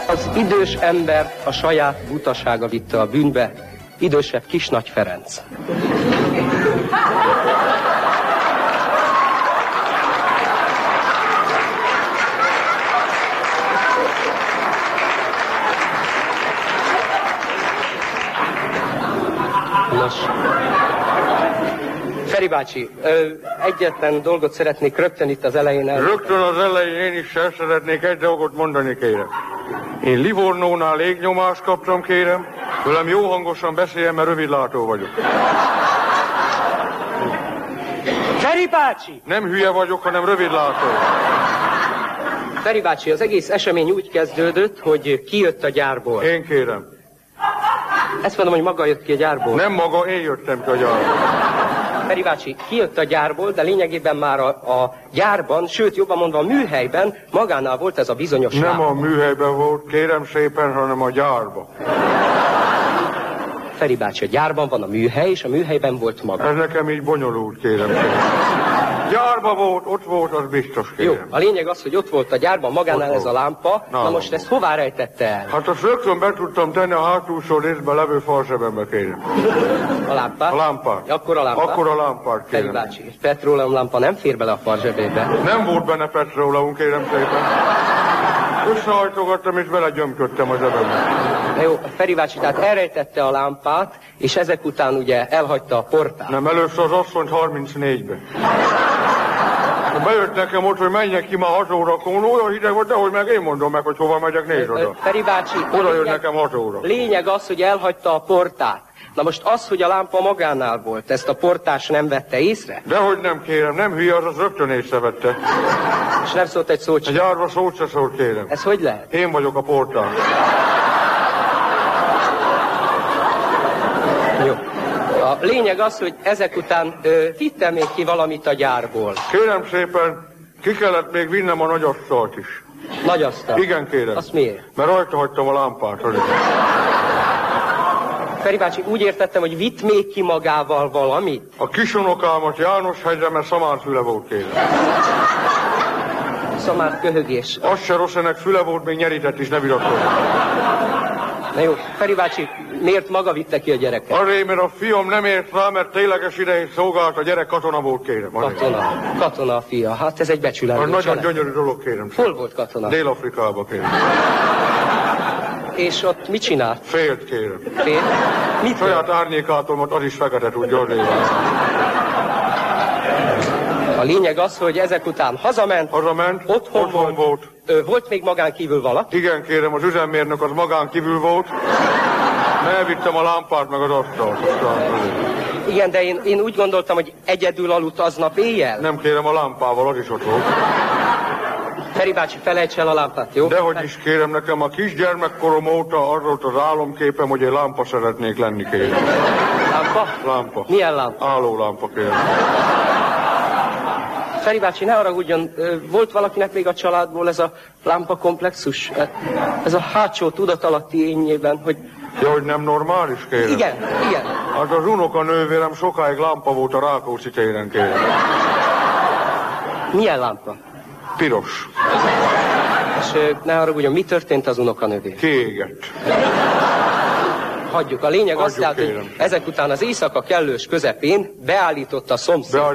Az idős ember a saját butasága vitte a bűnbe, idősebb Kisnagy Ferenc. Nos, Feri bácsi, egyetlen dolgot szeretnék rögtön itt az elején Rögtön az elején én is szeretnék egy dolgot mondani, kérem. Én Livornónál légnyomást kaptam, kérem. Velem jó hangosan beszéljen, mert rövidlátó vagyok. Feri bácsi! Nem hülye vagyok, hanem rövidlátó. Feri bácsi, az egész esemény úgy kezdődött, hogy kijött a gyárból. Én kérem. Ezt mondom, hogy maga jött ki a gyárból. Nem maga, én jöttem ki a gyárból. Feri bácsi, kijött a gyárból, de lényegében már a gyárban, sőt, jobban mondva a műhelyben magánál volt ez a bizonyos Nem lámpa. a műhelyben volt, kérem szépen, hanem a gyárban. Feri bácsi, a gyárban van a műhely, és a műhelyben volt maga. Ez nekem így bonyolult, kérem szépen. Gyárban volt, ott volt, az biztos, kérem. Jó, a lényeg az, hogy ott volt a gyárban magánál Ott ez a lámpa, na most ezt hová rejtette el? Hát azt rögtön be tudtam tenni a hátulsó részben levő falzsebembe, kérem. A lámpát? A lámpát. Akkor a lámpát? Akkor a lámpát, Feri kérem. bácsi, egy petróleumlámpa nem fér bele a farzsebébe. Nem volt benne petróleum, kérem szépen. Összehajtogattam és belegyömködtem a zsebembe. Na jó, Feri bácsi, tehát elrejtette a lámpát, és ezek után ugye elhagyta a portát. Nem, először az asszonyt 34-be. Bejött nekem ott, hogy menjek ki már 6 órakor, olyan hideg volt, de hogy meg én mondom meg, hogy hova megyek, nézd oda. Feri bácsi, Oda jön nekem 6 óra. Lényeg az, hogy elhagyta a portát. Na most az, hogy a lámpa magánál volt, ezt a portás nem vette észre? Dehogy nem, kérem, nem hülye, az rögtön észrevette. És nem szólt egy szót A sem. gyárba szót se szólt, kérem. Ez hogy lehet? Én vagyok a portán. Jó. A lényeg az, hogy ezek után vitte még ki valamit a gyárból. Kérem szépen, ki kellett még vinnem a nagy asztalt is. Nagy asztal. Igen, kérem. Azt miért? Mert rajta hagytam a lámpát. Feri bácsi, úgy értettem, hogy vitt még ki magával valamit? A kisunokámat Jánoshegyre, mert szamárfüle volt, kérem. Szamár köhögés. Az se rossz, ennek füle volt, még nyerített is, ne vitatkozni. Na jó, Feri bácsi, miért maga vitte ki a gyereket? Azért, mert a fiam nem ért rá, mert tényleges ideig szolgált, a gyerek katona volt, kérem. Katona a fia. Hát ez egy becsületes. Az nagyon gyönyörű dolog, kérem. Hol volt katona? Dél-Afrikában, kérem. És ott mit csinált? Félt, kérem. Fél? Mit? Saját árnyékátomat az is fekete tudja az élet. A lényeg az, hogy ezek után hazament. Hazament, otthon volt. Volt még magán kívül valaki? Igen, kérem, az üzemmérnök az magán kívül volt. Elvittem a lámpát meg az asztalt. Igen, de én úgy gondoltam, hogy egyedül aludt aznap éjjel. Nem, kérem, a lámpával, az is ott volt. Feri bácsi, felejts el a lámpát, jó? Dehogy is, kérem, nekem a kisgyermekkorom óta az volt az álomképem, hogy én lámpa szeretnék lenni, kérem. Lámpa? Lámpa. Milyen lámpa? Álló lámpa, kérem. Feri bácsi, ne haragudjon, volt valakinek még a családból ez a lámpakomplexus? Ez a hátsó tudatalatti énjében, hogy... Ja, hogy nem normális, kérem? Igen, igen. Hát az unokanővérem sokáig lámpa volt a Rákóczi téren, kérem. Milyen lámpa? Piros. És ne haragudjon, mi történt az unokanővér? Kiégett. Hagyjuk. A lényeg az, Hagyjuk, tehát, hogy ezek után az éjszaka kellős közepén beállította a szomszéd.